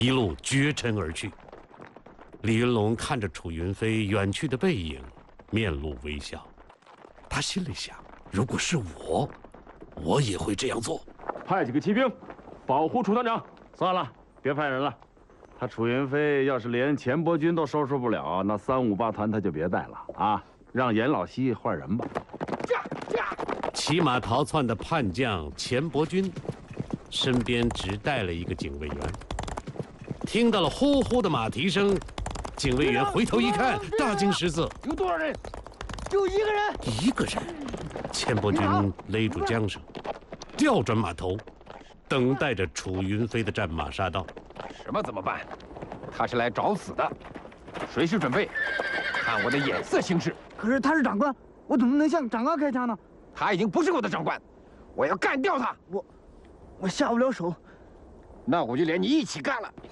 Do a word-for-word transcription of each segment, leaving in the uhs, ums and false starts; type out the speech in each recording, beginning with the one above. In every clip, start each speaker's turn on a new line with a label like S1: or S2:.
S1: 一路绝尘而去。李云龙看着楚云飞远去的背影，面露微笑。他心里想：如果是我，我也会这样做。
S2: 派几个骑兵保护楚团长。
S3: 算了，别派人了。他楚云飞要是连钱伯钧都收拾不了，那三五八团他就别带了啊！让严老西换人吧。
S1: 骑马逃窜的叛将钱伯钧，身边只带了一个警卫员。听到了呼呼的马蹄声，警卫员回头一看，大惊失色：
S2: 有多少人？
S4: 只有一个人。
S1: 一个人。钱伯钧勒住缰绳，调转马头，等待着楚云飞的战马杀到。
S2: 什么怎么办？他是来找死的，随时准备，看我的眼色行事。
S4: 可是他是长官，我怎么能向长官开枪呢？
S2: 他已经不是我的长官，我要干掉他。
S4: 我，我下不了手。
S2: 那我就连你一起干了。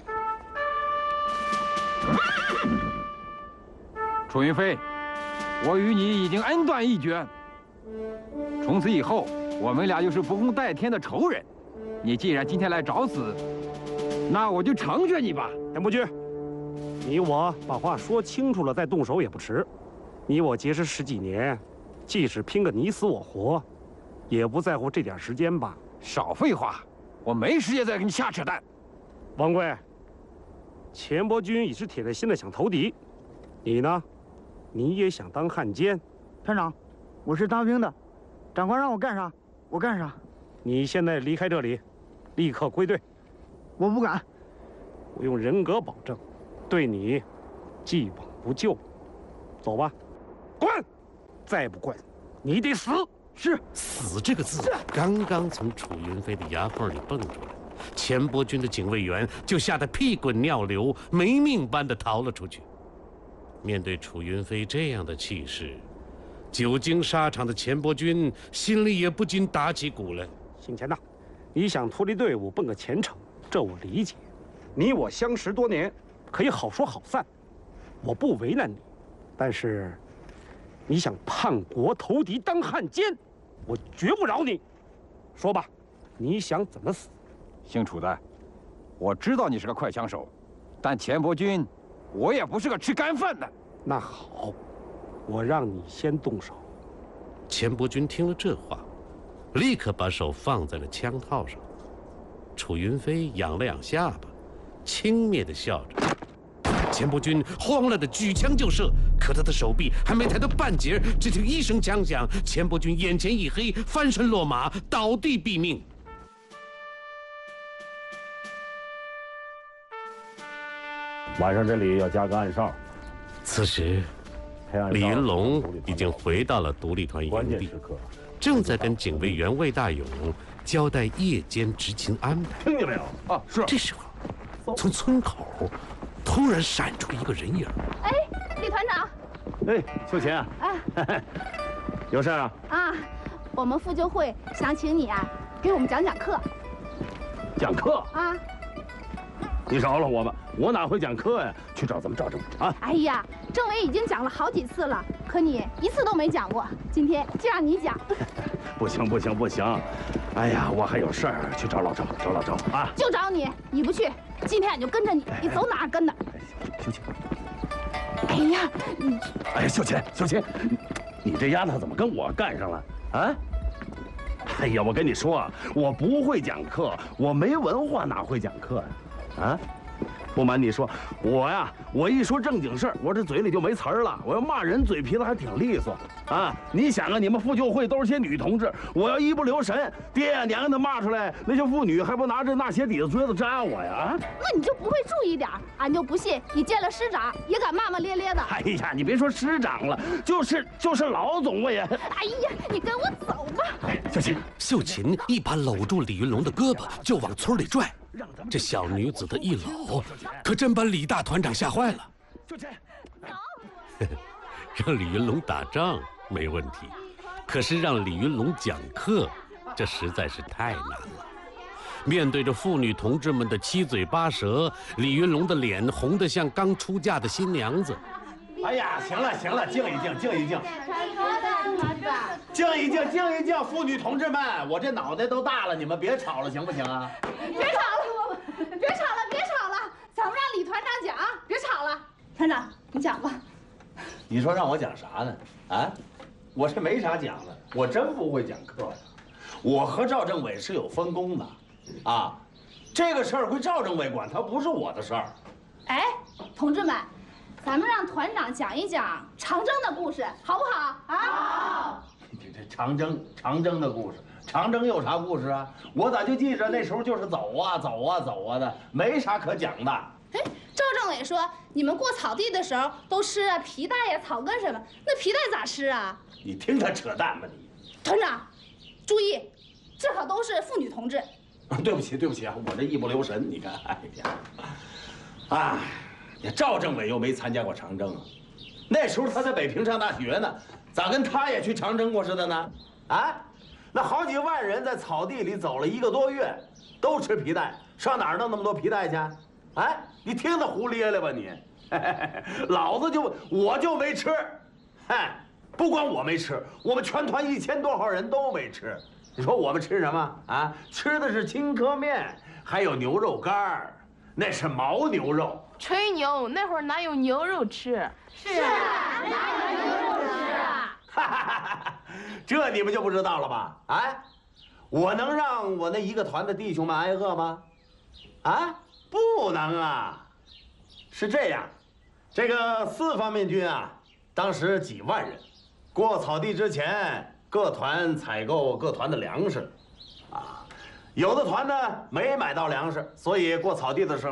S2: 楚云飞，我与你已经恩断义绝，从此以后，我们俩就是不共戴天的仇人。你既然今天来找死，那我就成全你吧。
S5: 田伯钧，你我把话说清楚了再动手也不迟。你我结识十几年，即使拼个你死我活，也不在乎这点时间吧？
S2: 少废话，我没时间再跟你瞎扯淡。
S5: 王贵，钱伯钧已是铁了心的想投敌，你呢？你也想当汉奸？
S4: 团长，我是当兵的，长官让我干啥，我干啥。
S5: 你现在离开这里，立刻归队。
S4: 我不敢。
S5: 我用人格保证，对你既往不咎。走吧。滚！再不滚，你得死！
S4: 是。
S1: 死这个字刚刚从楚云飞的牙缝里蹦出来，钱伯钧的警卫员就吓得屁滚尿流，没命般的逃了出去。面对楚云飞这样的气势，久经沙场的钱伯钧心里也不禁打起鼓来。
S5: 姓钱呐，你想脱离队伍奔个前程，这我理解。你我相识多年，可以好说好散，我不为难你。但是，你想叛国投敌当汉奸，我绝不饶你。说吧，你想怎么死？
S2: 姓楚的，我知道你是个快枪手，但钱伯钧，我也不是个吃干饭的。
S5: 那好，我让你先动手。
S1: 钱伯钧听了这话，立刻把手放在了枪套上。楚云飞仰了仰下巴，轻蔑地笑着。钱伯钧慌了的举枪就射，可他的手臂还没抬到半截，只听一声枪响，钱伯钧眼前一黑，翻身落马，倒地毙命。
S3: 晚上这里要加个暗哨。
S1: 此时，李云龙已经回到了独立团营地，正在跟警卫员魏大勇交代夜间执勤安排。
S3: 听见没有？啊，是。
S1: 这时候，从村口突然闪出一个人影。
S6: 哎，李团长。
S3: 哎，秀琴啊。哎，有事啊？
S6: 啊，我们妇救会想请你啊，给我们讲讲课。
S3: 讲课？
S6: 啊。
S3: 你饶了我吧，我哪会讲课呀？去找咱们赵政委啊！
S6: 哎呀，政委已经讲了好几次了，可你一次都没讲过。今天就让你讲。
S3: 不行不行不行！哎呀，我还有事儿，去找老赵，找老赵啊！
S6: 就找你，你不去，今天俺就跟着你，你走哪儿跟哪儿。
S3: 秀琴，
S6: 哎呀，你……
S3: 哎呀，秀琴，秀琴，你这丫头怎么跟我干上了啊？哎呀，我跟你说，我不会讲课，我没文化，哪会讲课呀？啊，不瞒你说，我呀，我一说正经事儿，我这嘴里就没词儿了。我要骂人，嘴皮子还挺利索啊。你想啊，你们妇救会都是些女同志，我要一不留神，爹呀娘的骂出来，那些妇女还不拿着那鞋底子锥子扎我呀？啊，
S6: 那你就不会注意点，俺就不信你见了师长也敢骂骂咧咧的。
S3: 哎呀，你别说师长了，就是就是老总我也……
S6: 哎呀，你跟我走吧。
S3: 秀琴，
S1: 秀琴一把搂住李云龙的胳膊，就往村里拽。这小女子的一搂，可真把李大团长吓坏了。
S3: 秀琴，
S1: 让李云龙打仗没问题，可是让李云龙讲课，这实在是太难了。面对着妇女同志们的七嘴八舌，李云龙的脸红得像刚出嫁的新娘子。
S3: 哎呀，行了行了，静一静，静一静，静一静，静一静，妇女同志们，我这脑袋都大了，你们别吵了，行不行啊？
S6: 别吵了，别吵了，别吵了， 你讲吧。
S3: 你说让我讲啥呢？啊，我这没啥讲的，我真不会讲课呀。我和赵政委是有分工的，啊，这个事儿归赵政委管，它不是我的事儿。
S6: 哎，同志们，咱们让团长讲一讲长征的故事，好不好？啊，好。
S3: 这这长征长征的故事，长征有啥故事啊？我咋就记着那时候就是走啊走啊走啊的，没啥可讲的。
S6: 哎，赵政委说你们过草地的时候都吃啊皮带呀、草根什么，那皮带咋吃啊？
S3: 你听他扯淡吧你！
S6: 团长，注意，这可都是妇女同志。
S3: 对不起对不起啊，我这一不留神，你看，哎呀，啊，赵政委又没参加过长征啊，那时候他在北平上大学呢，咋跟他也去长征过似的呢？啊，那好几万人在草地里走了一个多月，都吃皮带，上哪儿弄那么多皮带去？哎，你听他胡咧咧吧你！老子就我就没吃，哎，不光我没吃，我们全团一千多号人都没吃。你说我们吃什么啊？吃的是青稞面，还有牛肉干儿，那是牦牛肉。
S7: 吹牛，那会儿哪有牛肉吃？
S6: 是啊，哪有牛肉吃啊？
S3: 哈哈哈哈！这你们就不知道了吧？哎，我能让我那一个团的弟兄们挨饿吗？啊，不能啊！是这样，这个四方面军啊，当时几万人，过草地之前，各团采购各团的粮食，啊，有的团呢没买到粮食，所以过草地的时候。